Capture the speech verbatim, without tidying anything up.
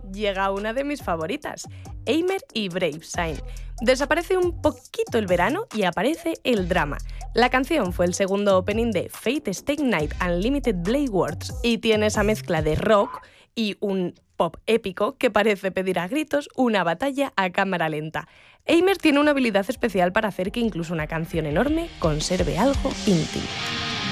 llega una de mis favoritas, Eimer y Braveside. Desaparece un poquito el verano y aparece el drama. La canción fue el segundo opening de Fate Stay Night Unlimited Blade Words y tiene esa mezcla de rock y un pop épico que parece pedir a gritos una batalla a cámara lenta. Eimer tiene una habilidad especial para hacer que incluso una canción enorme conserve algo íntimo.